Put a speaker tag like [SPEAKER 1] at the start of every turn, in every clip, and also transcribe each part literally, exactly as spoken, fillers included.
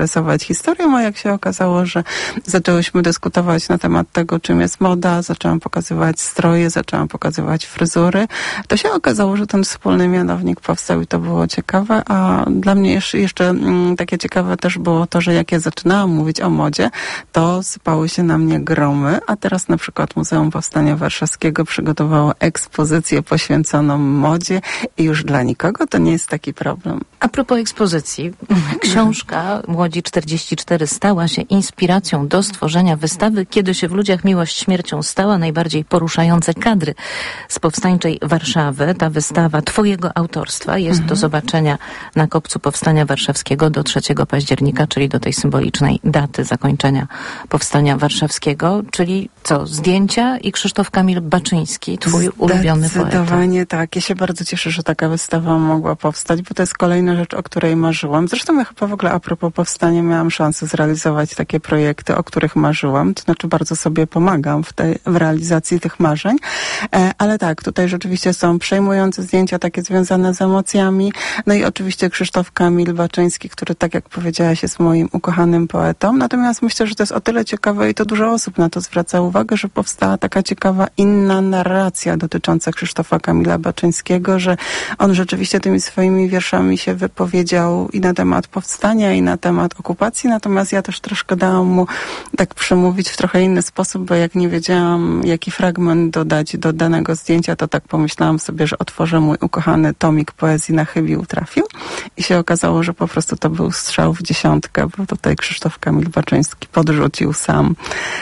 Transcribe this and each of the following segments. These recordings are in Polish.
[SPEAKER 1] zainteresować historią, a jak się okazało, że zaczęłyśmy dyskutować na temat tego, czym jest moda, zaczęłam pokazywać stroje, zaczęłam pokazywać fryzury, to się okazało, że ten wspólny mianownik powstał i to było ciekawe, a dla mnie jeszcze, jeszcze mm, takie ciekawe też było to, że jak ja zaczynałam mówić o modzie, to sypały się na mnie gromy, a teraz na przykład Muzeum Powstania Warszawskiego przygotowało ekspozycję poświęconą modzie i już dla nikogo to nie jest taki problem.
[SPEAKER 2] A propos ekspozycji, książka Młodzi czterdzieści cztery stała się inspiracją do stworzenia wystawy Kiedy się w ludziach miłość śmiercią stała, najbardziej poruszające kadry z powstańczej Warszawy. Ta wystawa twojego autorstwa jest mhm. do zobaczenia na Kopcu Powstania Warszawskiego do trzeciego października, czyli do tej symbolicznej daty zakończenia Powstania Warszawskiego, czyli co, zdjęcia i Krzysztof Kamil Baczyński, twój ulubiony poeta.
[SPEAKER 1] Zdecydowanie tak. Ja się bardzo cieszę, że taka wystawa mogła powstać, bo to jest kolejna rzecz, o której marzyłam. Zresztą ja chyba w ogóle a propos powstania miałam szansę zrealizować takie projekty, o których marzyłam. To znaczy bardzo sobie pomagam w tej w realizacji tych marzeń. E, ale tak, tutaj rzeczywiście są przejmujące zdjęcia takie związane z emocjami. No i oczywiście Krzysztof Kamil Baczyński, który, tak jak powiedziałaś, jest moim ukochanym poetą. Natomiast myślę, że to jest o tyle ciekawe i to dużo osób na to zwraca uwagę, że powstała taka ciekawa inna narracja dotycząca Krzysztofa Kamila Baczyńskiego, że on rzeczywiście tymi swoimi wierszami się wypowiedział i na temat powstania, i na temat okupacji. Natomiast ja też troszkę dałam mu tak przemówić w trochę inny sposób, bo jak nie wiedziałam, jaki fragment dodać do danego zdjęcia, to tak pomyślałam sobie, że otworzę mój ukochany tomik poezji Na chybił trafił. I się okazało, że po prostu to był strzał w dziesiątkę, bo tutaj Krzysztof Kamil Baczyński podrzucił sam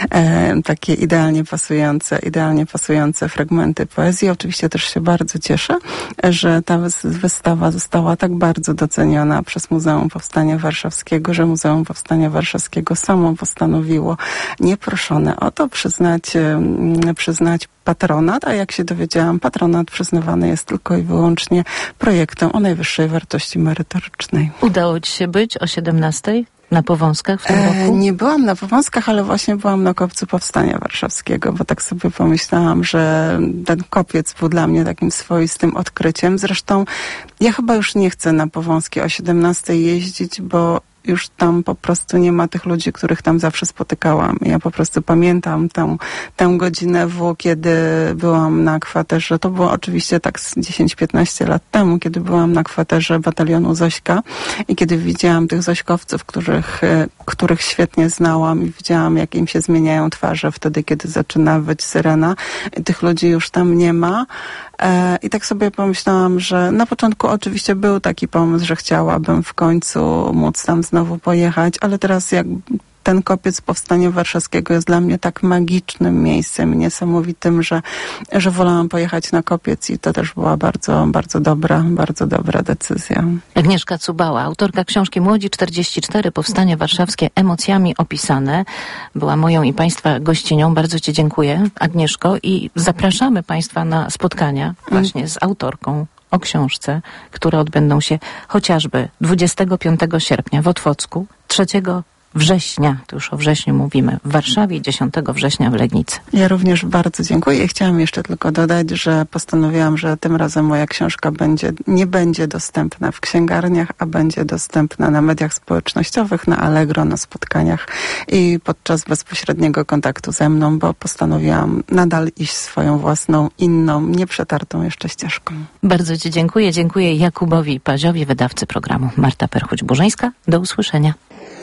[SPEAKER 1] e, takie idealnie pasujące, idealnie pasujące fragmenty poezji. Oczywiście też się bardzo cieszę, że ta wystawa została tak bardzo doceniona przez Muzeum Powstania Warszawskiego, że Muzeum Powstania Warszawskiego samo postanowiło nieproszone o to przyznać, przyznać patronat, a jak się dowiedziałam, patronat przyznawany jest tylko i wyłącznie projektom o najwyższej wartości merytorycznej.
[SPEAKER 2] Udało ci się być o siedemnastej? Na Powązkach w tym roku?
[SPEAKER 1] E, nie byłam na Powązkach, ale właśnie byłam na Kopcu Powstania Warszawskiego, bo tak sobie pomyślałam, że ten kopiec był dla mnie takim swoistym odkryciem. Zresztą ja chyba już nie chcę na Powązki o siedemnastej jeździć, bo już tam po prostu nie ma tych ludzi, których tam zawsze spotykałam. Ja po prostu pamiętam tę, tę godzinę W, kiedy byłam na kwaterze. To było oczywiście tak z dziesięć piętnaście lat temu, kiedy byłam na kwaterze batalionu Zośka i kiedy widziałam tych zośkowców, których, których świetnie znałam i widziałam, jak im się zmieniają twarze wtedy, kiedy zaczyna wyć syrena. I tych ludzi już tam nie ma. I tak sobie pomyślałam, że na początku oczywiście był taki pomysł, że chciałabym w końcu móc tam znowu pojechać, ale teraz jak ten kopiec Powstania Warszawskiego jest dla mnie tak magicznym miejscem i niesamowitym, że, że wolałam pojechać na kopiec i to też była bardzo, bardzo dobra, bardzo dobra decyzja.
[SPEAKER 2] Agnieszka Cubała, autorka książki Młodzi czterdzieści cztery, Powstanie Warszawskie emocjami opisane, była moją i Państwa gościnią. Bardzo Ci dziękuję, Agnieszko, i zapraszamy Państwa na spotkania właśnie z autorką o książce, które odbędą się chociażby dwudziestego piątego sierpnia w Otwocku, trzeciego września, to już o wrześniu mówimy, w Warszawie i dziesiątego września w Legnicy.
[SPEAKER 1] Ja również bardzo dziękuję i chciałam jeszcze tylko dodać, że postanowiłam, że tym razem moja książka będzie, nie będzie dostępna w księgarniach, a będzie dostępna na mediach społecznościowych, na Allegro, na spotkaniach i podczas bezpośredniego kontaktu ze mną, bo postanowiłam nadal iść swoją własną, inną, nieprzetartą jeszcze ścieżką.
[SPEAKER 2] Bardzo Ci dziękuję. Dziękuję Jakubowi Paziowi, wydawcy programu. Marta Perchuć-Burzyńska. Do usłyszenia.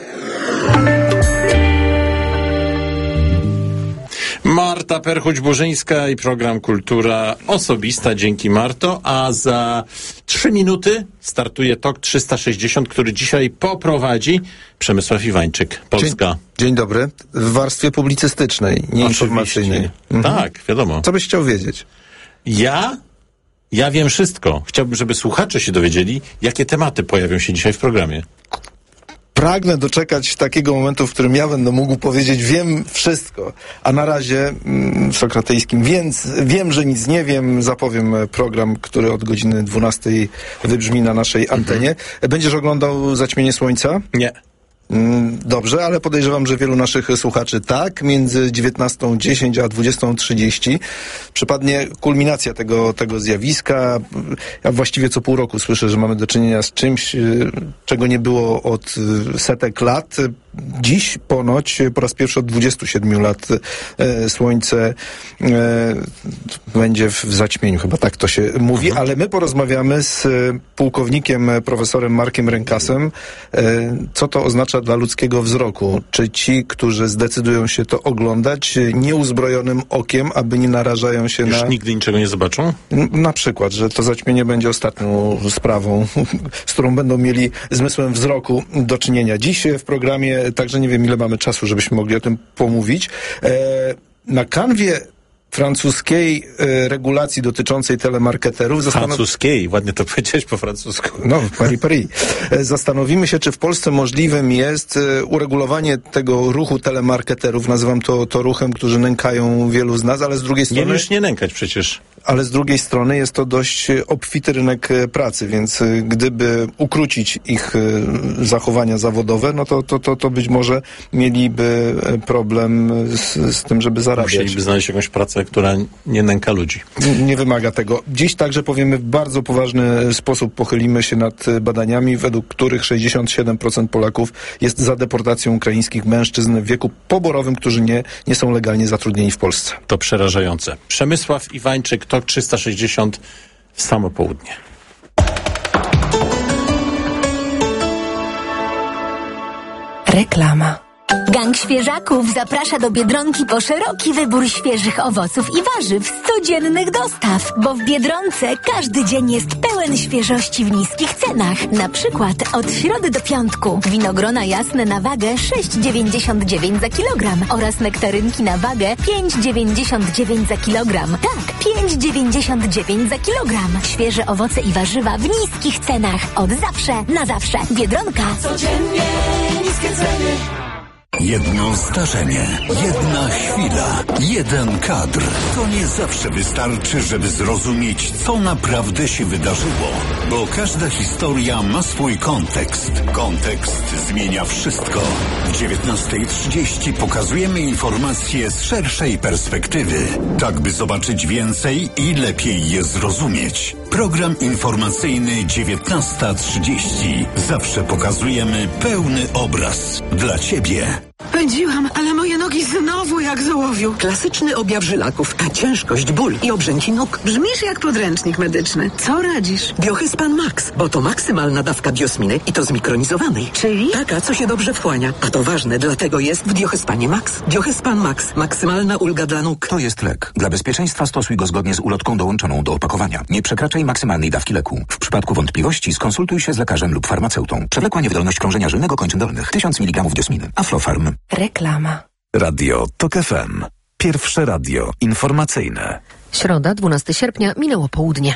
[SPEAKER 3] Marta Perchuć-Burzyńska i program Kultura Osobista. Dzięki, Marto. A za trzy minuty startuje TOK trzysta sześćdziesiąt, który dzisiaj poprowadzi Przemysław Iwańczyk, Polska.
[SPEAKER 4] Dzień, dzień dobry. W warstwie publicystycznej, nie informacyjnej.
[SPEAKER 3] Mhm. Tak, wiadomo.
[SPEAKER 4] Co byś chciał wiedzieć?
[SPEAKER 3] Ja? Ja wiem wszystko. Chciałbym, żeby słuchacze się dowiedzieli, jakie tematy pojawią się dzisiaj w programie.
[SPEAKER 4] Pragnę doczekać takiego momentu, w którym ja będę mógł powiedzieć, wiem wszystko, a na razie mm, sokratejskim, więc wiem, że nic nie wiem, zapowiem program, który od godziny dwunastej wybrzmi na naszej antenie. Będziesz oglądał Zaćmienie Słońca?
[SPEAKER 3] Nie.
[SPEAKER 4] Dobrze, ale podejrzewam, że wielu naszych słuchaczy tak. Między dziewiętnastą dziesięć a dwudziestą trzydzieści przypadnie kulminacja tego, tego zjawiska. Ja właściwie co pół roku słyszę, że mamy do czynienia z czymś, czego nie było od setek lat. Dziś ponoć po raz pierwszy od dwudziestu siedmiu lat e, słońce e, będzie w zaćmieniu, chyba tak to się mówi, ale my porozmawiamy z pułkownikiem profesorem Markiem Rękasem, e, co to oznacza dla ludzkiego wzroku. Czy ci, którzy zdecydują się to oglądać nieuzbrojonym okiem, aby nie narażają się
[SPEAKER 3] Już
[SPEAKER 4] na...
[SPEAKER 3] Już nigdy niczego nie zobaczą?
[SPEAKER 4] Na przykład, że to zaćmienie będzie ostatnią sprawą, z którą będą mieli zmysłem wzroku do czynienia. Dziś w programie, także nie wiem, ile mamy czasu, żebyśmy mogli o tym pomówić. E, na kanwie francuskiej e, regulacji dotyczącej telemarketerów... Zastanow...
[SPEAKER 3] Francuskiej, ładnie to powiedziałeś po francusku.
[SPEAKER 4] No, Paris, Paris. E, zastanowimy się, czy w Polsce możliwym jest e, uregulowanie tego ruchu telemarketerów. Nazywam to, to ruchem, którzy nękają wielu z nas, ale z drugiej strony...
[SPEAKER 3] Nie już nie nękać przecież.
[SPEAKER 4] Ale z drugiej strony jest to dość obfity rynek pracy, więc gdyby ukrócić ich zachowania zawodowe, no to, to, to, to być może mieliby problem z, z tym, żeby zarabiać.
[SPEAKER 3] Musieliby znaleźć jakąś pracę, która nie nęka ludzi.
[SPEAKER 4] Nie wymaga tego. Dziś także powiemy w bardzo poważny sposób, pochylimy się nad badaniami, według których sześćdziesiąt siedem procent Polaków jest za deportacją ukraińskich mężczyzn w wieku poborowym, którzy nie, nie są legalnie zatrudnieni w Polsce.
[SPEAKER 3] To przerażające. Przemysław Iwańczyk, TOK trzysta sześćdziesiąt w samo południe.
[SPEAKER 5] Reklama. Gang Świeżaków zaprasza do Biedronki po szeroki wybór świeżych owoców i warzyw z codziennych dostaw, bo w Biedronce każdy dzień jest pełen świeżości w niskich cenach. Na przykład od środy do piątku winogrona jasne na wagę sześć dziewięćdziesiąt dziewięć za kilogram oraz nektarynki na wagę pięć dziewięćdziesiąt dziewięć za kilogram. Tak, pięć dziewięćdziesiąt dziewięć za kilogram. Świeże owoce i warzywa w niskich cenach. Od zawsze, na zawsze. Biedronka.
[SPEAKER 6] Codziennie niskie ceny.
[SPEAKER 7] Jedno zdarzenie, jedna chwila, jeden kadr. To nie zawsze wystarczy, żeby zrozumieć, co naprawdę się wydarzyło. Bo każda historia ma swój kontekst. Kontekst zmienia wszystko. W dziewiętnasta trzydzieści pokazujemy informacje z szerszej perspektywy. Tak, by zobaczyć więcej i lepiej je zrozumieć. Program informacyjny dziewiętnasta trzydzieści. Zawsze pokazujemy pełny obraz. Dla Ciebie.
[SPEAKER 8] Pędziłam, ale moje nogi znowu jak z ołowiu. Klasyczny objaw żylaków, a ciężkość, ból i obrzęki nóg.
[SPEAKER 9] Brzmisz jak podręcznik medyczny. Co radzisz?
[SPEAKER 8] Biohyspan Max, bo to maksymalna dawka biosminy i to zmikronizowanej.
[SPEAKER 9] Czyli?
[SPEAKER 8] Taka, co się dobrze wchłania. A to ważne, dlatego jest w Biohyspanie Max. Biohyspan Max. Maksymalna ulga dla nóg.
[SPEAKER 10] To jest lek. Dla bezpieczeństwa stosuj go zgodnie z ulotką dołączoną do opakowania. Nie przekraczaj maksymalnej dawki leku. W przypadku wątpliwości skonsultuj się z lekarzem lub farmaceutą. Przewlekła niewydolność krążenia żylnego kończyn dolnych. tysiąc miligramów biosminy. Aflofarm.
[SPEAKER 5] Reklama.
[SPEAKER 11] Radio TOK F M. Pierwsze radio informacyjne.
[SPEAKER 2] Środa, dwunastego sierpnia, minęło południe.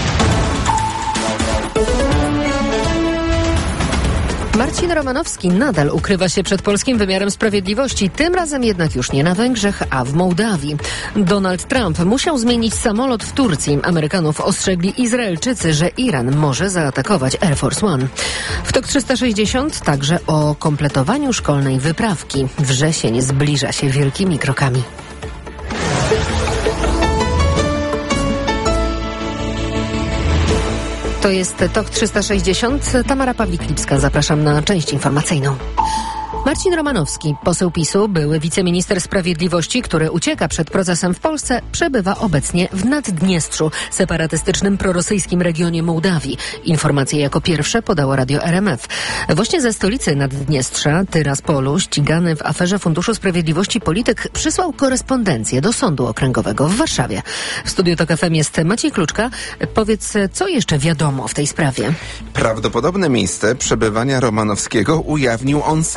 [SPEAKER 2] Marcin Romanowski nadal ukrywa się przed polskim wymiarem sprawiedliwości, tym razem jednak już nie na Węgrzech, a w Mołdawii. Donald Trump musiał zmienić samolot w Turcji. Amerykanów ostrzegli Izraelczycy, że Iran może zaatakować Air Force One. W TOK trzysta sześćdziesiąt także o kompletowaniu szkolnej wyprawki. Wrzesień zbliża się wielkimi krokami. To jest TOK trzysta sześćdziesiąt. Tamara Pawlik-Lipska. Zapraszam na część informacyjną. Marcin Romanowski, poseł PiSu, były wiceminister sprawiedliwości, który ucieka przed procesem w Polsce, przebywa obecnie w Naddniestrzu, separatystycznym prorosyjskim regionie Mołdawii. Informacje jako pierwsze podało Radio R M F. Właśnie ze stolicy Naddniestrza Tyraspolu, ścigany w aferze Funduszu Sprawiedliwości polityk, przysłał korespondencję do Sądu Okręgowego w Warszawie. W studiu TOK F M jest Maciej Kluczka. Powiedz, co jeszcze wiadomo w tej sprawie?
[SPEAKER 12] Prawdopodobne miejsce przebywania Romanowskiego ujawnił on sam.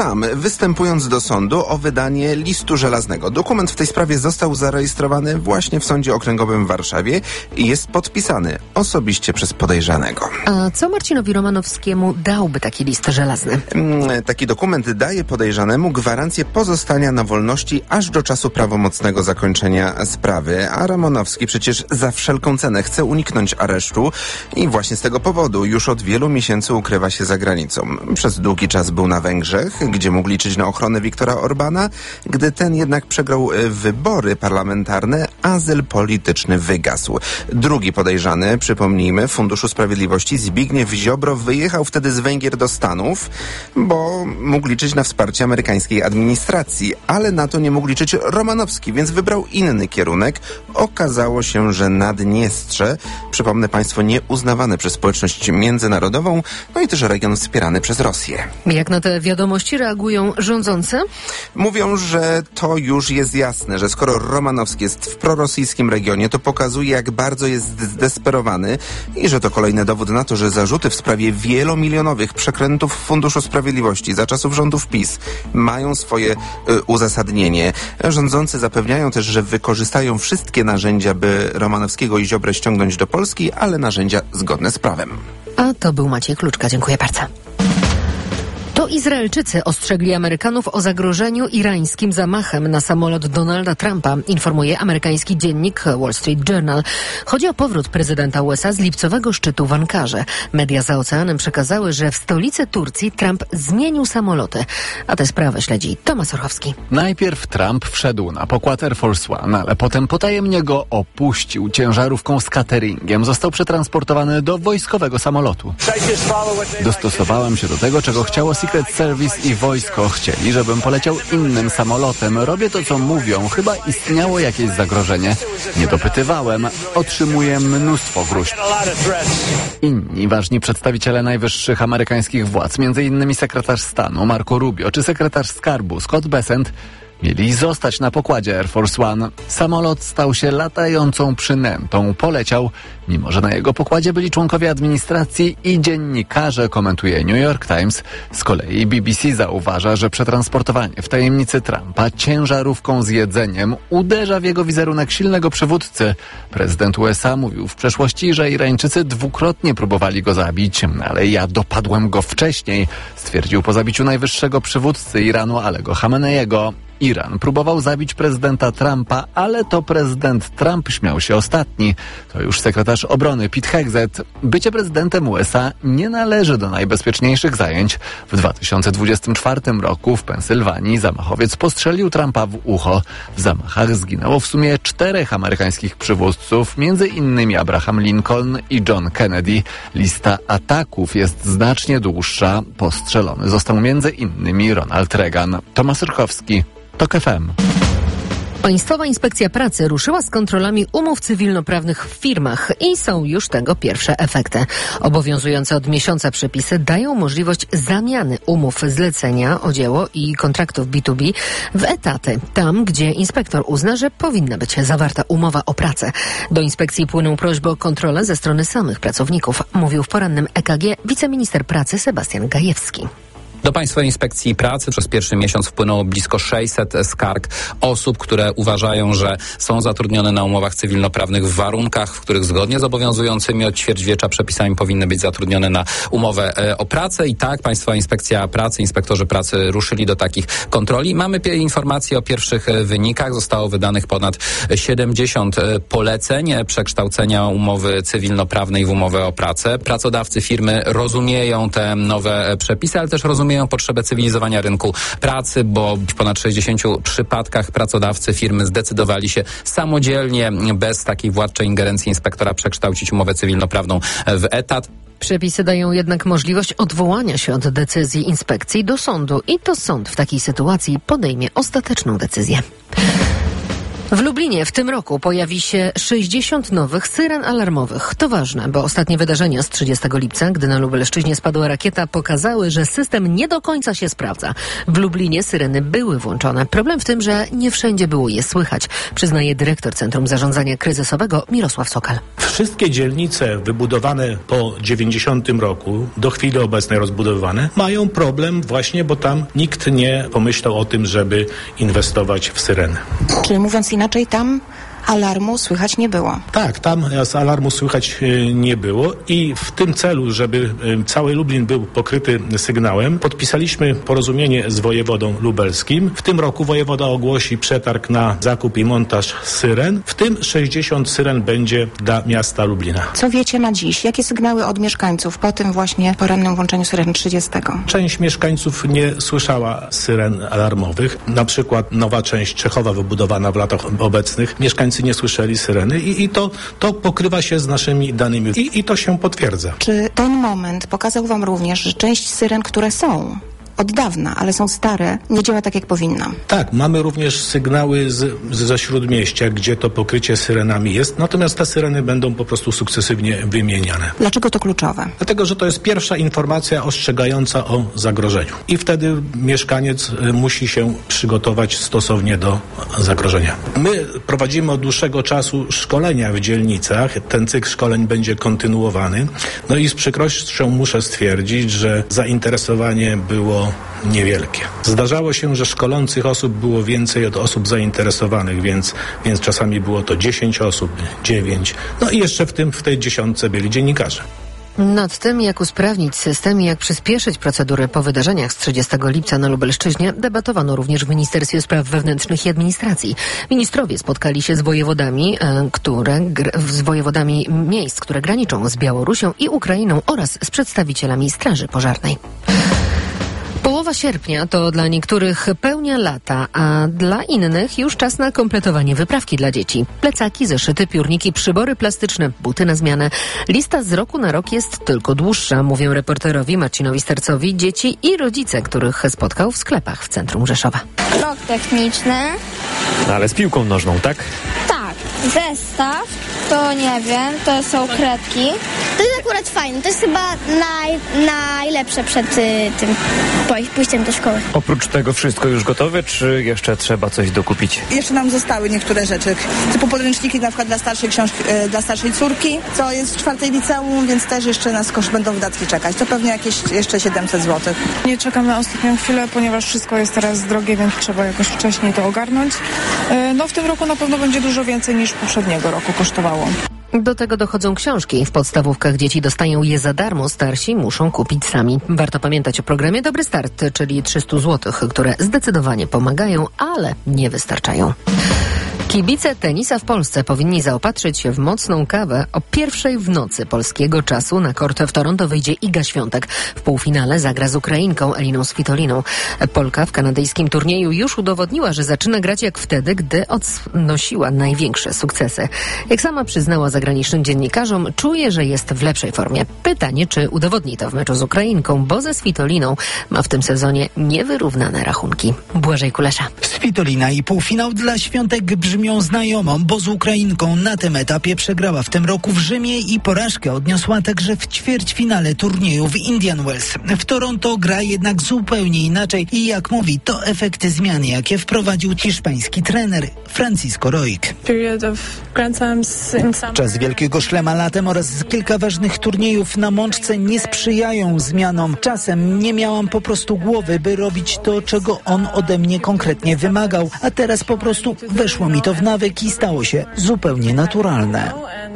[SPEAKER 12] występując do sądu o wydanie listu żelaznego. Dokument w tej sprawie został zarejestrowany właśnie w Sądzie Okręgowym w Warszawie i jest podpisany osobiście przez podejrzanego.
[SPEAKER 13] A co Marcinowi Romanowskiemu dałby taki list żelazny?
[SPEAKER 12] Taki dokument daje podejrzanemu gwarancję pozostania na wolności aż do czasu prawomocnego zakończenia sprawy, a Romanowski przecież za wszelką cenę chce uniknąć aresztu i właśnie z tego powodu już od wielu miesięcy ukrywa się za granicą. Przez długi czas był na Węgrzech, gdzie mógł liczyć na ochronę Viktora Orbana. Gdy ten jednak przegrał wybory parlamentarne, azyl polityczny wygasł. Drugi podejrzany, przypomnijmy, Funduszu Sprawiedliwości, Zbigniew Ziobro, wyjechał wtedy z Węgier do Stanów, bo mógł liczyć na wsparcie amerykańskiej administracji, ale na to nie mógł liczyć Romanowski, więc wybrał inny kierunek. Okazało się, że Naddniestrze, przypomnę państwo, nieuznawane przez społeczność międzynarodową, no i też region wspierany przez Rosję.
[SPEAKER 13] Jak na te wiadomości reagują rządzący?
[SPEAKER 12] Mówią, że to już jest jasne, że skoro Romanowski jest w prorosyjskim regionie, to pokazuje, jak bardzo jest zdesperowany i że to kolejny dowód na to, że zarzuty w sprawie wielomilionowych przekrętów w Funduszu Sprawiedliwości za czasów rządów PiS mają swoje y, uzasadnienie. Rządzący zapewniają też, że wykorzystają wszystkie narzędzia, by Romanowskiego i Ziobrę ściągnąć do Polski, ale narzędzia zgodne z prawem.
[SPEAKER 13] A to był Maciej Kluczka. Dziękuję bardzo. To Izraelczycy ostrzegli Amerykanów o zagrożeniu irańskim zamachem na samolot Donalda Trumpa, informuje amerykański dziennik Wall Street Journal. Chodzi o powrót prezydenta U S A z lipcowego szczytu w Ankarze. Media za oceanem przekazały, że w stolicy Turcji Trump zmienił samoloty. A tę sprawę śledzi Tomasz Orchowski.
[SPEAKER 14] Najpierw Trump wszedł na pokład Air Force One, ale potem potajemnie go opuścił ciężarówką z cateringiem. Został przetransportowany do wojskowego samolotu. Dostosowałem się do tego, czego chciało Secret Service i wojsko. Chcieli, żebym poleciał innym samolotem. Robię to, co mówią. Chyba istniało jakieś zagrożenie. Nie dopytywałem. Otrzymuję mnóstwo gruźb. Inni ważni przedstawiciele najwyższych amerykańskich władz, między innymi sekretarz stanu Marco Rubio czy sekretarz skarbu Scott Bessent, mieli zostać na pokładzie Air Force One. Samolot stał się latającą przynętą. Poleciał, mimo że na jego pokładzie byli członkowie administracji i dziennikarze, komentuje New York Times. Z kolei B B C zauważa, że przetransportowanie w tajemnicy Trumpa ciężarówką z jedzeniem uderza w jego wizerunek silnego przywódcy. Prezydent U S A mówił w przeszłości, że Irańczycy dwukrotnie próbowali go zabić, ale ja dopadłem go wcześniej, stwierdził po zabiciu najwyższego przywódcy Iranu Alego Chameneiego. Iran próbował zabić prezydenta Trumpa, ale to prezydent Trump śmiał się ostatni. To już sekretarz obrony Pete Hegseth. Bycie prezydentem U S A nie należy do najbezpieczniejszych zajęć. W dwa tysiące dwudziestym czwartym roku w Pensylwanii zamachowiec postrzelił Trumpa w ucho. W zamachach zginęło w sumie czterech amerykańskich przywódców, między innymi Abraham Lincoln i John Kennedy. Lista ataków jest znacznie dłuższa. Postrzelony został między innymi Ronald Reagan. Tomasz Orchowski, TOK F M.
[SPEAKER 13] Państwowa Inspekcja Pracy ruszyła z kontrolami umów cywilnoprawnych w firmach i są już tego pierwsze efekty. Obowiązujące od miesiąca przepisy dają możliwość zamiany umów zlecenia o dzieło i kontraktów B dwa B w etaty, tam gdzie inspektor uzna, że powinna być zawarta umowa o pracę. Do inspekcji płyną prośby o kontrolę ze strony samych pracowników, mówił w porannym E K G wiceminister pracy Sebastian Gajewski.
[SPEAKER 15] Do Państwowej Inspekcji Pracy przez pierwszy miesiąc wpłynęło blisko sześćset skarg osób, które uważają, że są zatrudnione na umowach cywilnoprawnych w warunkach, w których zgodnie z obowiązującymi od ćwierćwiecza przepisami powinny być zatrudnione na umowę e, o pracę. I tak Państwowa Inspekcja Pracy, inspektorzy pracy ruszyli do takich kontroli. Mamy pie- informacje o pierwszych e, wynikach. Zostało wydanych ponad siedemdziesiąt e, poleceń e, przekształcenia umowy cywilnoprawnej w umowę o pracę. Pracodawcy, firmy rozumieją te nowe e, przepisy, ale też rozumieją potrzebę cywilizowania rynku pracy, bo w ponad sześćdziesięciu przypadkach pracodawcy, firmy zdecydowali się samodzielnie, bez takiej władczej ingerencji inspektora, przekształcić umowę cywilnoprawną w etat.
[SPEAKER 13] Przepisy dają jednak możliwość odwołania się od decyzji inspekcji do sądu i to sąd w takiej sytuacji podejmie ostateczną decyzję. W Lublinie w tym roku pojawi się sześćdziesiąt nowych syren alarmowych. To ważne, bo ostatnie wydarzenia z trzydziestego lipca, gdy na Lubelszczyźnie spadła rakieta, pokazały, że system nie do końca się sprawdza. W Lublinie syreny były włączone. Problem w tym, że nie wszędzie było je słychać, przyznaje dyrektor Centrum Zarządzania Kryzysowego Mirosław Sokal.
[SPEAKER 16] Wszystkie dzielnice wybudowane po dziewięćdziesiątym roku, do chwili obecnej rozbudowane, mają problem właśnie, bo tam nikt nie pomyślał o tym, żeby inwestować w syreny.
[SPEAKER 17] Czyli mówiąc inaczej, tam alarmu słychać nie było.
[SPEAKER 16] Tak, tam z alarmu słychać nie było i w tym celu, żeby cały Lublin był pokryty sygnałem, podpisaliśmy porozumienie z wojewodą lubelskim. W tym roku wojewoda ogłosi przetarg na zakup i montaż syren, w tym sześćdziesiąt syren będzie dla miasta Lublina.
[SPEAKER 17] Co wiecie na dziś? Jakie sygnały od mieszkańców po tym właśnie porannym włączeniu syren trzydziestego?
[SPEAKER 16] Część mieszkańców nie słyszała syren alarmowych. Na przykład nowa część Czechowa wybudowana w latach obecnych. Mieszkańcy nie słyszeli syreny i, i to, to pokrywa się z naszymi danymi I, i to się potwierdza.
[SPEAKER 17] Czy ten moment pokazał wam również, że część syren, które są od dawna, ale są stare, nie działa tak, jak powinna?
[SPEAKER 16] Tak, mamy również sygnały z, z, ze Śródmieścia, gdzie to pokrycie syrenami jest, natomiast te syreny będą po prostu sukcesywnie wymieniane.
[SPEAKER 17] Dlaczego to kluczowe?
[SPEAKER 16] Dlatego, że to jest pierwsza informacja ostrzegająca o zagrożeniu. I wtedy mieszkaniec musi się przygotować stosownie do zagrożenia. My prowadzimy od dłuższego czasu szkolenia w dzielnicach. Ten cykl szkoleń będzie kontynuowany. No i z przykrością muszę stwierdzić, że zainteresowanie było niewielkie. Zdarzało się, że szkolących osób było więcej od osób zainteresowanych, więc, więc czasami było to dziesięć osób, dziewięć. No i jeszcze w tym, w tej dziesiątce byli dziennikarze.
[SPEAKER 13] Nad tym, jak usprawnić system i jak przyspieszyć procedury po wydarzeniach z trzydziestego lipca na Lubelszczyźnie, debatowano również w Ministerstwie Spraw Wewnętrznych i Administracji. Ministrowie spotkali się z wojewodami, które, z wojewodami miejsc, które graniczą z Białorusią i Ukrainą oraz z przedstawicielami Straży Pożarnej. Połowa sierpnia to dla niektórych pełnia lata, a dla innych już czas na kompletowanie wyprawki dla dzieci. Plecaki, zeszyty, piórniki, przybory plastyczne, buty na zmianę. Lista z roku na rok jest tylko dłuższa, mówią reporterowi Marcinowi Stercowi dzieci i rodzice, których spotkał w sklepach w centrum Rzeszowa.
[SPEAKER 18] Blok techniczny.
[SPEAKER 19] No ale z piłką nożną, tak?
[SPEAKER 18] Tak. Zestaw, to nie wiem, to są kredki. To jest akurat fajne, to jest chyba naj, najlepsze przed y, tym pójściem do szkoły.
[SPEAKER 19] Oprócz tego wszystko już gotowe, czy jeszcze trzeba coś dokupić?
[SPEAKER 20] Jeszcze nam zostały niektóre rzeczy, typu podręczniki na przykład dla starszej książki, e, dla starszej córki, co jest w czwartej liceum, więc też jeszcze nas kosz będą wydatki czekać. To pewnie jakieś jeszcze siedemset złotych.
[SPEAKER 21] Nie czekam na ostatnią chwilę, ponieważ wszystko jest teraz drogie, więc trzeba jakoś wcześniej to ogarnąć. E, no w tym roku na pewno będzie dużo więcej niż poprzedniego roku kosztowało.
[SPEAKER 13] Do tego dochodzą książki. W podstawówkach dzieci dostają je za darmo, starsi muszą kupić sami. Warto pamiętać o programie Dobry Start, czyli trzysta złotych, które zdecydowanie pomagają, ale nie wystarczają. Kibice tenisa w Polsce powinni zaopatrzyć się w mocną kawę. O pierwszej w nocy polskiego czasu na kort w Toronto wyjdzie Iga Świątek. W półfinale zagra z Ukrainką Eliną Svitoliną. Polka w kanadyjskim turnieju już udowodniła, że zaczyna grać jak wtedy, gdy odnosiła największe sukcesy. Jak sama przyznała zagranicznym dziennikarzom, czuje, że jest w lepszej formie. Pytanie, czy udowodni to w meczu z Ukrainką, bo ze Svitoliną ma w tym sezonie niewyrównane rachunki. Błażej Kulesza.
[SPEAKER 22] Svitolina i półfinał dla Świątek brzmią znajomo, bo z Ukrainką na tym etapie przegrała w tym roku w Rzymie i porażkę odniosła także w ćwierćfinale turnieju w Indian Wells. W Toronto gra jednak zupełnie inaczej i jak mówi, to efekty zmian, jakie wprowadził hiszpański trener Francisco Roig. Czas Wielkiego Szlema latem oraz kilka ważnych turniejów na mączce nie sprzyjają zmianom. Czasem nie miałam po prostu głowy, by robić to, czego on ode mnie konkretnie wymagał, a teraz po prostu weszło mi to w nawyk i stało się zupełnie naturalne.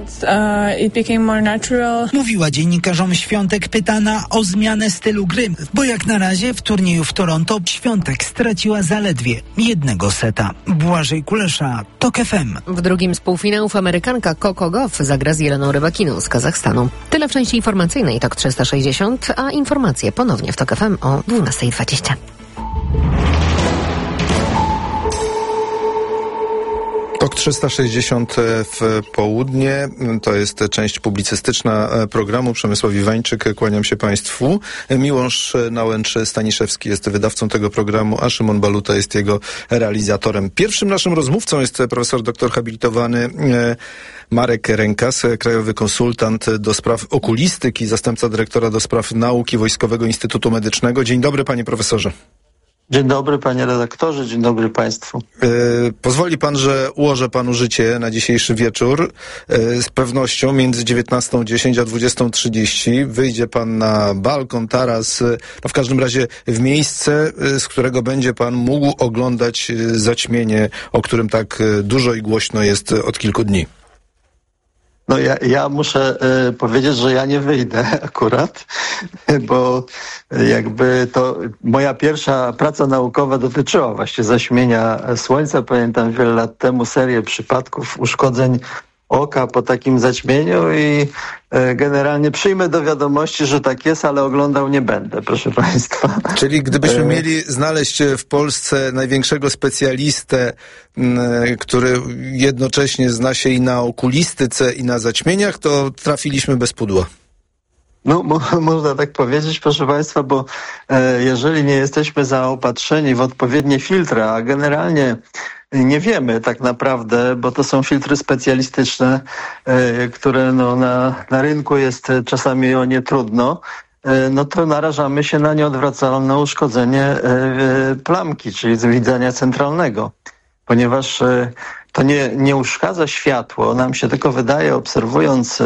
[SPEAKER 22] Mówiła dziennikarzom Świątek pytana o zmianę stylu gry, bo jak na razie w turnieju w Toronto Świątek straciła zaledwie jednego seta. Błażej Kulesza, TOK F M.
[SPEAKER 13] W drugim z półfinałów Amerykanka Coco Gauff zagra z Jeleną Rybakiną z Kazachstanu. Tyle w części informacyjnej TOK trzysta sześćdziesiąt, a informacje ponownie w TOK F M o dwunasta dwadzieścia.
[SPEAKER 4] TOK trzysta sześćdziesiąt w południe. To jest część publicystyczna programu. Przemysław Iwańczyk, kłaniam się Państwu. Miłosz Nałęcz-Staniszewski jest wydawcą tego programu, a Szymon Baluta jest jego realizatorem. Pierwszym naszym rozmówcą jest profesor doktor habilitowany Marek Rękas, krajowy konsultant do spraw okulistyki, zastępca dyrektora do spraw nauki Wojskowego Instytutu Medycznego. Dzień dobry, panie profesorze.
[SPEAKER 1] Dzień dobry, panie redaktorze, dzień dobry państwu.
[SPEAKER 4] Yy, pozwoli pan, że ułożę panu życie na dzisiejszy wieczór. Yy, z pewnością między dziewiętnastą dziesięć a dwudziestą trzydzieści wyjdzie pan na balkon, taras, yy, no w każdym razie w miejsce, yy, z którego będzie pan mógł oglądać yy, zaćmienie, o którym tak yy, dużo i głośno jest yy, od kilku dni.
[SPEAKER 1] No ja, ja muszę y, powiedzieć, że ja nie wyjdę akurat, bo jakby to moja pierwsza praca naukowa dotyczyła właśnie zaćmienia Słońca. Pamiętam wiele lat temu serię przypadków uszkodzeń oka po takim zaćmieniu i e, generalnie przyjmę do wiadomości, że tak jest, ale oglądał nie będę, proszę państwa.
[SPEAKER 4] Czyli gdybyśmy mieli znaleźć w Polsce największego specjalistę, m, który jednocześnie zna się i na okulistyce, i na zaćmieniach, to trafiliśmy bez pudła.
[SPEAKER 1] No, mo- można tak powiedzieć, proszę państwa, bo e, jeżeli nie jesteśmy zaopatrzeni w odpowiednie filtry, a generalnie nie wiemy tak naprawdę, bo to są filtry specjalistyczne, e, które no, na, na rynku jest czasami o nie trudno, e, no to narażamy się na nieodwracalne uszkodzenie e, plamki, czyli widzenia centralnego, ponieważ e, to nie, nie uszkadza światło. Nam się tylko wydaje, obserwując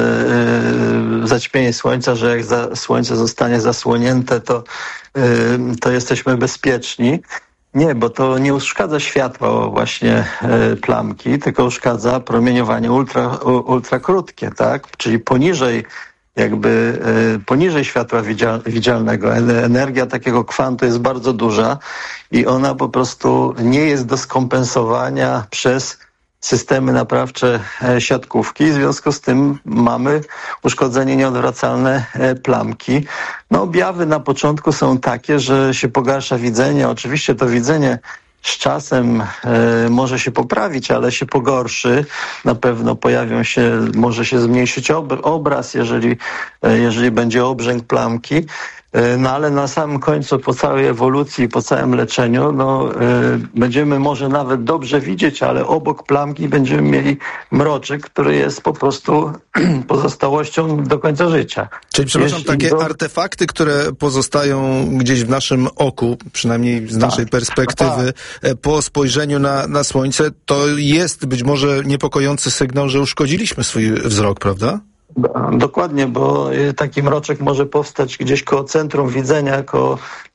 [SPEAKER 1] yy, zaćmienie Słońca, że jak za, Słońce zostanie zasłonięte, to, yy, to jesteśmy bezpieczni. Nie, bo to nie uszkadza światła właśnie yy, plamki, tylko uszkadza promieniowanie ultra, ultra krótkie, tak? Czyli poniżej jakby yy, poniżej światła widzial, widzialnego. Energia takiego kwantu jest bardzo duża i ona po prostu nie jest do skompensowania przez systemy naprawcze siatkówki. W związku z tym mamy uszkodzenie nieodwracalne plamki. No, objawy na początku są takie, że się pogarsza widzenie. Oczywiście to widzenie z czasem e, może się poprawić, ale się pogorszy. Na pewno pojawią się, może się zmniejszyć ob- obraz, jeżeli, e, jeżeli będzie obrzęk plamki. No ale na samym końcu, po całej ewolucji, po całym leczeniu, no y, będziemy może nawet dobrze widzieć, ale obok plamki będziemy mieli mroczek, który jest po prostu pozostałością do końca życia.
[SPEAKER 4] Czyli, przepraszam,
[SPEAKER 1] Jeśli
[SPEAKER 4] takie
[SPEAKER 1] do...
[SPEAKER 4] artefakty, które pozostają gdzieś w naszym oku, przynajmniej z naszej tak, perspektywy, tak. po spojrzeniu na, na Słońce, to jest być może niepokojący sygnał, że uszkodziliśmy swój wzrok, prawda?
[SPEAKER 1] Dokładnie, bo taki mroczek może powstać gdzieś koło centrum widzenia, koło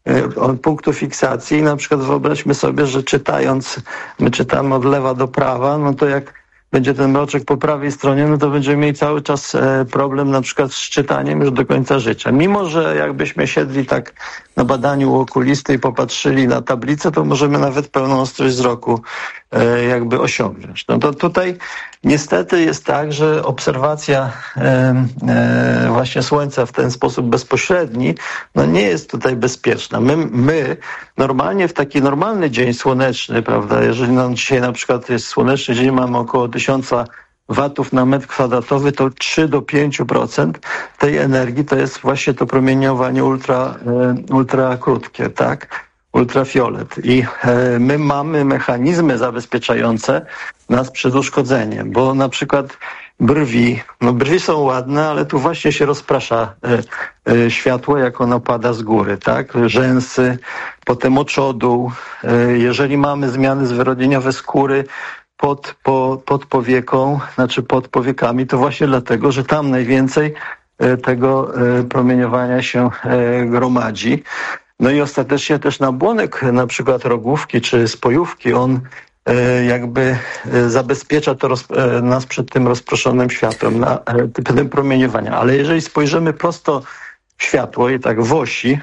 [SPEAKER 1] y, punktu fiksacji. Na przykład wyobraźmy sobie, że czytając, my czytamy od lewa do prawa, no to jak będzie ten mroczek po prawej stronie, no to będziemy mieli cały czas e, problem na przykład z czytaniem już do końca życia. Mimo że jakbyśmy siedli tak na badaniu u okulisty i popatrzyli na tablicę, to możemy nawet pełną ostrość wzroku e, jakby osiągnąć. No to tutaj niestety jest tak, że obserwacja e, e, właśnie Słońca w ten sposób bezpośredni, no nie jest tutaj bezpieczna. My, my normalnie w taki normalny dzień słoneczny, prawda, jeżeli nam dzisiaj na przykład jest słoneczny dzień, mamy około tysiąca watów na metr kwadratowy, to trzy do pięciu procent tej energii to jest właśnie to promieniowanie ultra, ultra krótkie, tak? Ultrafiolet. I e, my mamy mechanizmy zabezpieczające nas przed uszkodzeniem, bo na przykład brwi, no brwi są ładne, ale tu właśnie się rozprasza e, e, światło, jak ono pada z góry, tak? Rzęsy, potem oczodół. E, jeżeli mamy zmiany zwyrodnieniowe skóry, Pod, po, pod powieką, znaczy pod powiekami, to właśnie dlatego, że tam najwięcej e, tego e, promieniowania się e, gromadzi. No i ostatecznie też nabłonek na przykład rogówki czy spojówki, on e, jakby e, zabezpiecza to roz, e, nas przed tym rozproszonym światłem, na, e, tym promieniowania. Ale jeżeli spojrzymy prosto w światło i tak w osi,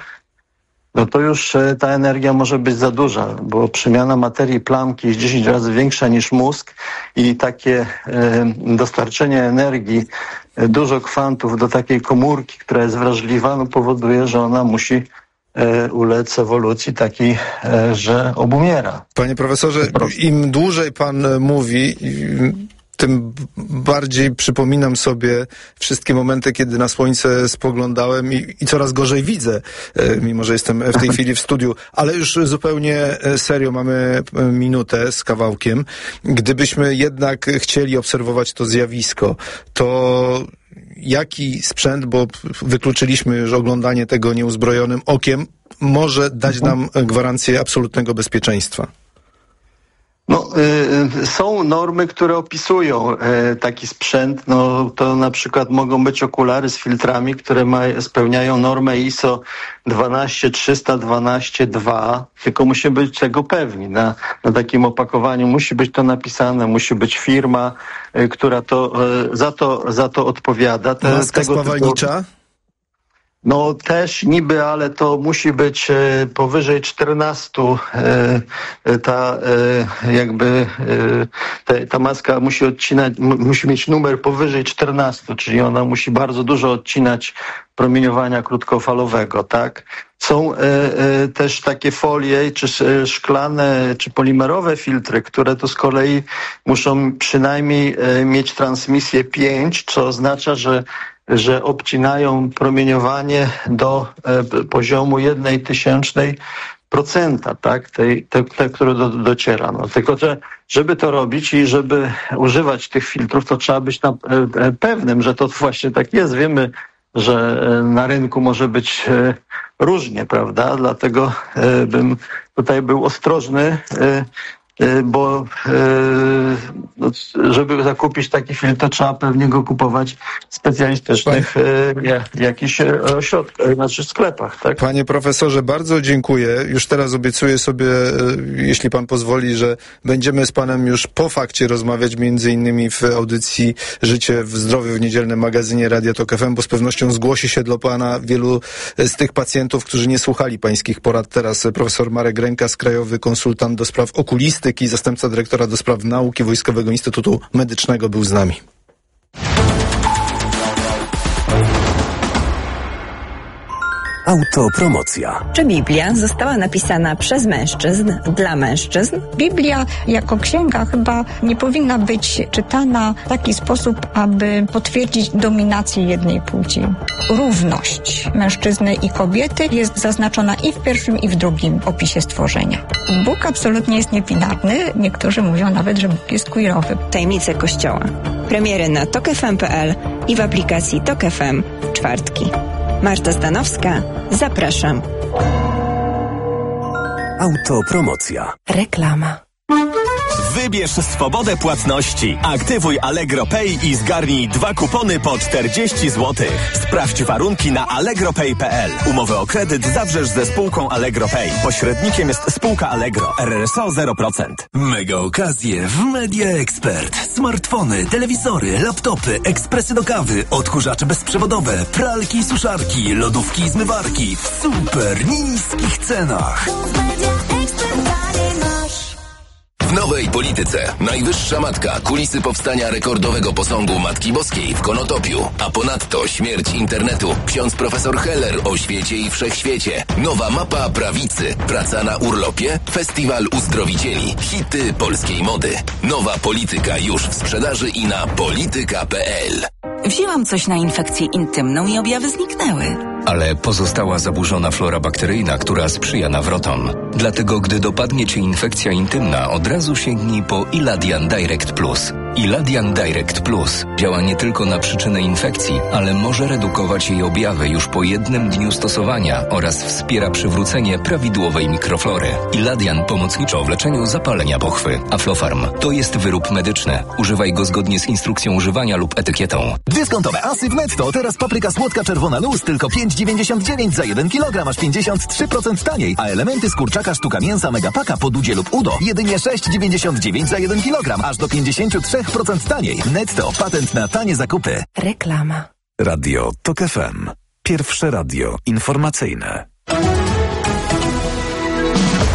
[SPEAKER 1] no to już ta energia może być za duża, bo przemiana materii plamki jest dziesięć razy większa niż mózg i takie e, dostarczenie energii, e, dużo kwantów do takiej komórki, która jest wrażliwa, no powoduje, że ona musi ulec ewolucji takiej, że obumiera.
[SPEAKER 4] Panie profesorze, im dłużej pan mówi, tym bardziej przypominam sobie wszystkie momenty, kiedy na słońce spoglądałem i, i coraz gorzej widzę, mimo że jestem w tej chwili w studiu. Ale już zupełnie serio, mamy minutę z kawałkiem. Gdybyśmy jednak chcieli obserwować to zjawisko, to jaki sprzęt, bo wykluczyliśmy już oglądanie tego nieuzbrojonym okiem, może dać nam gwarancję absolutnego bezpieczeństwa?
[SPEAKER 1] No, y, są normy, które opisują y, taki sprzęt. No, to na przykład mogą być okulary z filtrami, które ma, spełniają normę I S O dwanaście trzysta dwanaście dwa, tylko musimy być tego pewni. Na, na takim opakowaniu musi być to napisane, musi być firma, y, która to, y, za to za to odpowiada. Te,
[SPEAKER 4] Maska
[SPEAKER 1] tego
[SPEAKER 4] spawalnicza?
[SPEAKER 1] Typu... No też niby, ale to musi być e, powyżej czternastu. E, ta e, jakby e, te, ta maska musi odcinać, m, musi mieć numer powyżej czternastu, czyli ona musi bardzo dużo odcinać promieniowania krótkofalowego, tak? Są e, e, też takie folie, czy szklane, czy polimerowe filtry, które to z kolei muszą przynajmniej e, mieć transmisję pięć, co oznacza, że że obcinają promieniowanie do e, poziomu jednej tysięcznej procenta, tak, tej, te, te, które do, dociera. No, tylko, że żeby to robić i żeby używać tych filtrów, to trzeba być na, e, pewnym, że to właśnie tak jest. Wiemy, że e, na rynku może być e, różnie, prawda? Dlatego e, bym tutaj był ostrożny, e, bo żeby zakupić taki filtr, to trzeba pewnie go kupować w specjalistycznych jakichś ośrodkach, znaczy sklepach, tak?
[SPEAKER 4] Panie profesorze, bardzo dziękuję. Już teraz obiecuję sobie, jeśli pan pozwoli, że będziemy z panem już po fakcie rozmawiać, między innymi w audycji Życie w zdrowiu w niedzielnym magazynie Radia Tok F M, bo z pewnością zgłosi się do pana wielu z tych pacjentów, którzy nie słuchali pańskich porad. Teraz profesor Marek Rękas, krajowy konsultant do spraw okulistyki, zastępca dyrektora do spraw nauki Wojskowego Instytutu Medycznego, był z nami.
[SPEAKER 11] Autopromocja.
[SPEAKER 3] Czy Biblia została napisana przez mężczyzn, dla mężczyzn?
[SPEAKER 6] Biblia jako księga chyba nie powinna być czytana w taki sposób, aby potwierdzić dominację jednej płci. Równość mężczyzny i kobiety jest zaznaczona i w pierwszym, i w drugim opisie stworzenia. Bóg absolutnie jest niebinarny. Niektórzy mówią nawet, że Bóg jest queerowy.
[SPEAKER 3] Tajemnice Kościoła. Premiery na tok f m kropka p l i w aplikacji Tok F M w czwartki. Marta Stanowska, zapraszam.
[SPEAKER 11] Autopromocja.
[SPEAKER 3] Reklama.
[SPEAKER 23] Wybierz swobodę płatności. Aktywuj Allegro Pay i zgarnij dwa kupony po czterdzieści złotych. Sprawdź warunki na allegro pay kropka p l. Umowę o kredyt zawrzesz ze spółką Allegro Pay. Pośrednikiem jest spółka Allegro. R R S O zero procent.
[SPEAKER 11] Mega okazje w Media Expert. Smartfony, telewizory, laptopy, ekspresy do kawy, odkurzacze bezprzewodowe, pralki i suszarki, lodówki i zmywarki w super niskich cenach.
[SPEAKER 24] W nowej polityce najwyższa matka, kulisy powstania rekordowego posągu Matki Boskiej w Konotopiu, a ponadto śmierć internetu, ksiądz profesor Heller o świecie i wszechświecie, nowa mapa prawicy, praca na urlopie, festiwal uzdrowicieli, hity polskiej mody. Nowa polityka już w sprzedaży i na polityka kropka p l.
[SPEAKER 25] Wzięłam coś na infekcję intymną i objawy zniknęły.
[SPEAKER 26] Ale pozostała zaburzona flora bakteryjna, która sprzyja nawrotom. Dlatego, gdy dopadnie cię infekcja intymna, od razu sięgnij po Iladian Direct Plus. Iladian Direct Plus działa nie tylko na przyczynę infekcji, ale może redukować jej objawy już po jednym dniu stosowania oraz wspiera przywrócenie prawidłowej mikroflory. Iladian pomocniczo w leczeniu zapalenia pochwy. Aflofarm to jest wyrób medyczny. Używaj go zgodnie z instrukcją używania lub etykietą.
[SPEAKER 27] Dyskontowe asy w Netto. Teraz papryka słodka czerwona luz tylko pięć dziewięćdziesiąt dziewięć za jeden kilogram, aż pięćdziesiąt trzy procent taniej. A elementy z kurczaka sztuka mięsa Megapaka po Dudzie lub Udo jedynie sześć dziewięćdziesiąt dziewięć za jeden kilogram, aż do pięćdziesiąt trzy procent taniej. Netto. Patent na tanie zakupy.
[SPEAKER 3] Reklama.
[SPEAKER 11] Radio Tok F M. Pierwsze radio informacyjne.